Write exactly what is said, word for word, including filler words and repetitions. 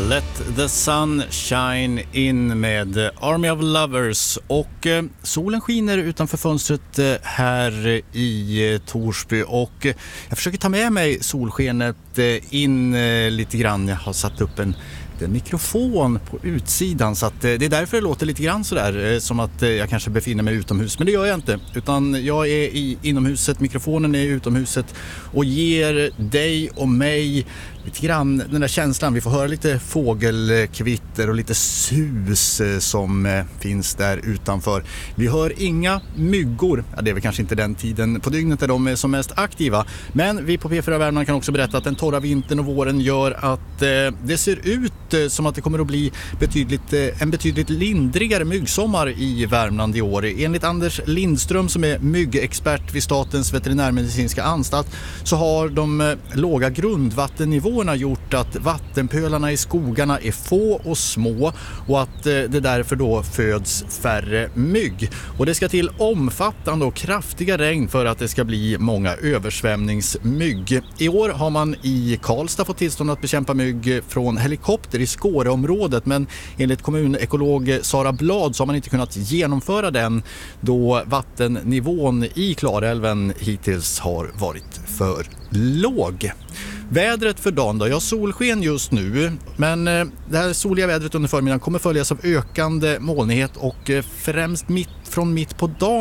Let the sun shine in med Army of Lovers. Och eh, solen skiner utanför fönstret eh, här i eh, Torsby. Och eh, jag försöker ta med mig solskenet eh, in eh, lite grann. Jag har satt upp en en mikrofon på utsidan, så att det är därför det låter lite grann sådär som att jag kanske befinner mig utomhus, men det gör jag inte, utan jag är i inomhuset, mikrofonen är i utomhuset och ger dig och mig lite grann den där känslan. Vi får höra lite fågelkvitter och lite sus som finns där utanför. Vi hör inga myggor. Ja, det är väl kanske inte den tiden på dygnet där de är som mest aktiva. Men vi på P fyra Värmland kan också berätta att den torra vintern och våren gör att eh, det ser ut eh, som att det kommer att bli betydligt, eh, en betydligt lindrigare myggsommar i Värmland i år. Enligt Anders Lindström som är myggexpert vid Statens veterinärmedicinska anstalt så har de eh, låga grundvattennivåerna gjort att vattenpölarna i skogarna är få och små och att det därför då föds färre mygg. Och det ska till omfattande och kraftiga regn för att det ska bli många översvämningsmygg. I år har man i Karlstad fått tillstånd att bekämpa mygg från helikopter i Skåreområdet, men enligt kommunekolog Sara Blad så har man inte kunnat genomföra den då vattennivån i Klarälven hittills har varit för låg. Vädret för dagen då? Ja, solsken just nu, men eh, det här soliga vädret under förmiddagen kommer följas av ökande molnighet och eh, främst mitt, från mitt på dagen